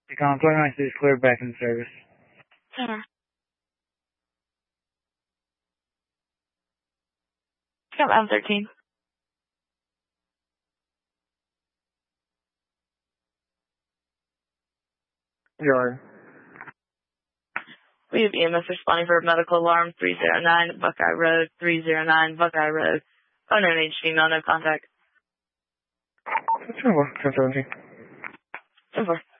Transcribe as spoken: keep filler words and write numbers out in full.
Become twenty-nine is clear back in service. Center. Pick up M thirteen. Yard. We have E M S responding for a medical alarm three zero nine Buckeye Road, three zero nine Buckeye Road. Unknown age female, no contact. ten four, ten seventeen. ten four.